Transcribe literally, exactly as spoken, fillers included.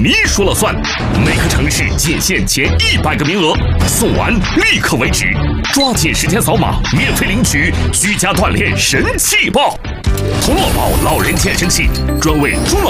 你说了算。每个城市仅限前一百个名额，送完立刻为止，抓紧时间扫码，免费领取居家锻炼神器包。童乐宝老人健身器，专为中老